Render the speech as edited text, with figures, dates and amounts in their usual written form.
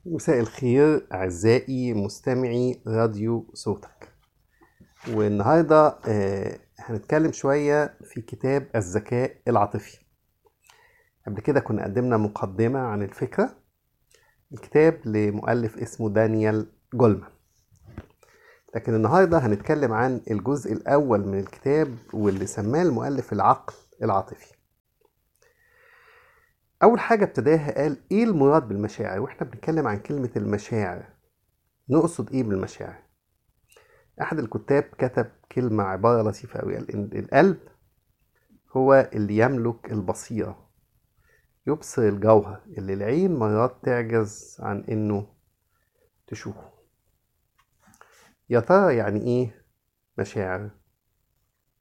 مساء الخير أعزائي مستمعي راديو صوتك. والنهاردة هنتكلم شوية في كتاب الذكاء العاطفي. قبل كده كنا قدمنا مقدمة عن الفكرة. الكتاب لمؤلف اسمه دانيال جولمان، لكن النهاردة هنتكلم عن الجزء الأول من الكتاب واللي سماه المؤلف العقل العاطفي. أول حاجة ابتداها قال إيه المراد بالمشاعر، وإحنا بنتكلم عن كلمة المشاعر نقصد إيه بالمشاعر. أحد الكتاب كتب كلمة عبارة لطيفة أوي، قال إن القلب هو اللي يملك البصيرة، يبصر الجوهر اللي العين مرات تعجز عن إنه تشوفه. يا ترى يعني إيه مشاعر؟